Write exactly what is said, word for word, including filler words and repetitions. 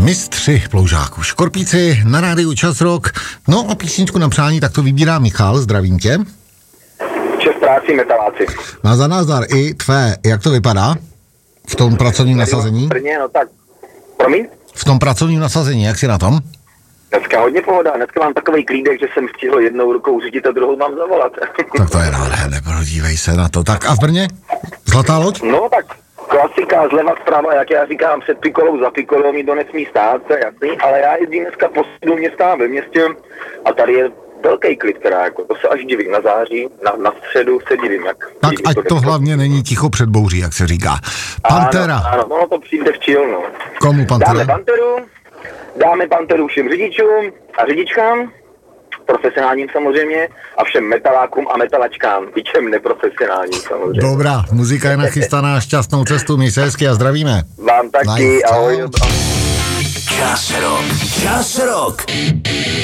Mistři ploužáků, Škorpíci na rádiu Čas Rock. No a písničku na přání tak to vybírá Michal, zdravím tě. Čes práci, metaláci. Nazdar, nazdar, i tvé, jak to vypadá v tom pracovním nasazení? Prvně, no tak, promiň? V tom pracovním nasazení, jak jsi na tom? Dneska hodně pohoda, dneska mám takový klídek, že jsem stihl jednou rukou řídit a druhou mám zavolat. Tak to je nádherné, podívej se na to. Tak a v Brně? Zlatá loď? No tak klasika zleva zprava, jak já říkám, před pikolou za pikolou mi to nesmí stát, to je jasný, ale já jezdím dneska po středu města ve městě a tady je velký klid, která jako, to se až divím na září, na, na středu se divím, jak... Tak ať to, to hlavně není ticho před bouří, jak se říká. Pantera. Ano, ano, no to přijde v chill, no. Komu Pantera? Dáme Panteru, dáme Panteru všem řidičům a řidičkám, profesionálním samozřejmě, a všem metalákům a metalačkám, i těm neprofesionálním samozřejmě. Dobrá, muzika je nachystaná, šťastnou cestu, měj se hezky a zdravíme. Vám taky, Nice, ahoj. čau. Čas Rock. Čas Rock.